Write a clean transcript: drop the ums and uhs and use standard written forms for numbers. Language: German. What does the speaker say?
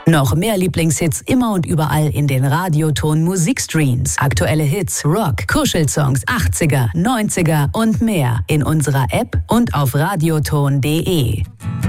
Noch mehr Lieblingshits immer und überall in den Radioton Musikstreams. Aktuelle Hits, Rock, Kuschelsongs, 80er, 90er und mehr in unserer App und auf radioton.de.